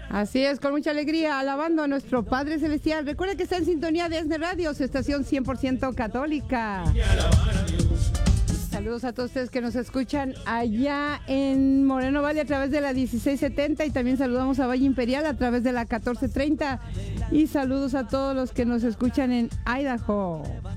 Así es, con mucha alegría, alabando a nuestro Padre Celestial. Recuerda que está en sintonía de ESNE Radio, su estación 100% católica. Saludos a todos ustedes que nos escuchan allá en Moreno Valley a través de la 1670 y también saludamos a Valle Imperial a través de la 1430 y saludos a todos los que nos escuchan en Idaho.